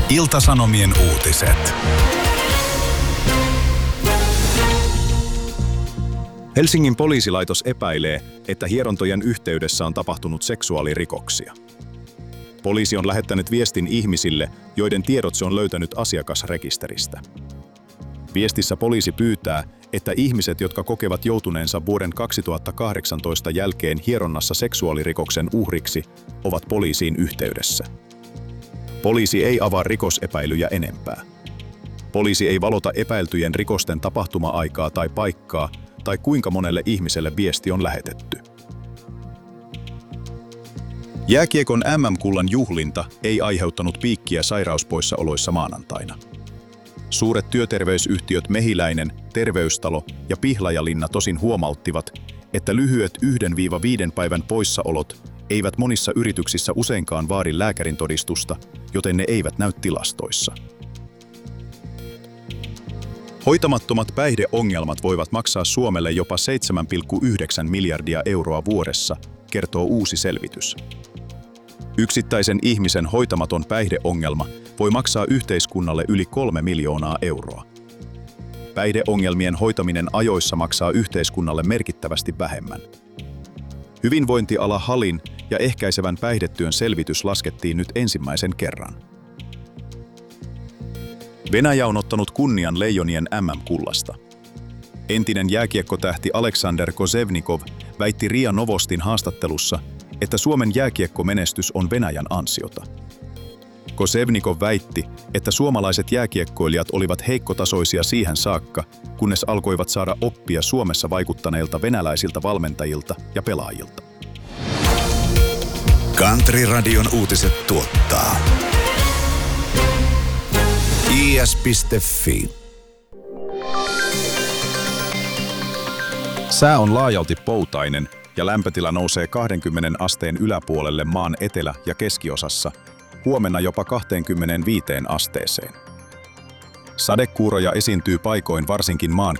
Ilta-Sanomien uutiset. Helsingin poliisilaitos epäilee, että hierontojen yhteydessä on tapahtunut seksuaalirikoksia. Poliisi on lähettänyt viestin ihmisille, joiden tiedot se on löytänyt asiakasrekisteristä. Viestissä poliisi pyytää, että ihmiset, jotka kokevat joutuneensa vuoden 2018 jälkeen hieronnassa seksuaalirikoksen uhriksi, ovat poliisiin yhteydessä. Poliisi ei avaa rikosepäilyjä enempää. Poliisi ei valota epäiltyjen rikosten tapahtuma-aikaa tai paikkaa, tai kuinka monelle ihmiselle viesti on lähetetty. Jääkiekon MM-kullan juhlinta ei aiheuttanut piikkiä sairauspoissaoloissa maanantaina. Suuret työterveysyhtiöt Mehiläinen, Terveystalo ja Pihlajalinna tosin huomauttivat, että lyhyet 1-5 päivän poissaolot eivät monissa yrityksissä useinkaan vaadi lääkärin todistusta, joten ne eivät näy tilastoissa. Hoitamattomat päihdeongelmat voivat maksaa Suomelle jopa 7,9 miljardia euroa vuodessa, kertoo uusi selvitys. Yksittäisen ihmisen hoitamaton päihdeongelma voi maksaa yhteiskunnalle yli 3 miljoonaa euroa. Päihdeongelmien hoitaminen ajoissa maksaa yhteiskunnalle merkittävästi vähemmän. Hyvinvointiala HALin ja ehkäisevän päihdetyön selvitys laskettiin nyt ensimmäisen kerran. Venäjä on ottanut kunnian Leijonien MM-kullasta. Entinen jääkiekkotähti Aleksander Kozevnikov väitti RIA Novostin haastattelussa, että Suomen jääkiekkomenestys on Venäjän ansiota. Kozevnikov väitti, että suomalaiset jääkiekkoilijat olivat heikkotasoisia siihen saakka, kunnes alkoivat saada oppia Suomessa vaikuttaneilta venäläisiltä valmentajilta ja pelaajilta. Country-radion uutiset tuottaa is.fi. Sää on laajalti poutainen ja lämpötila nousee 20 asteen yläpuolelle maan etelä- ja keskiosassa, huomenna jopa 25 asteeseen. Sadekuuroja esiintyy paikoin varsinkin maan